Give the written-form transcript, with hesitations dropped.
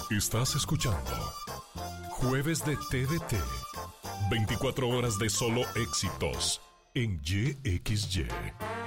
Estás escuchando Jueves de TDT. 24 horas de solo éxitos en YXY.